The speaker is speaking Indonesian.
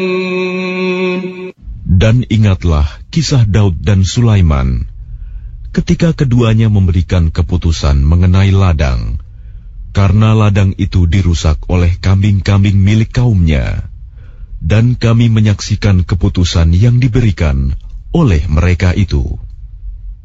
Dan ingatlah kisah Daud dan Sulaiman ketika keduanya memberikan keputusan mengenai ladang, karena ladang itu dirusak oleh kambing-kambing milik kaumnya, dan kami menyaksikan keputusan yang diberikan oleh mereka itu.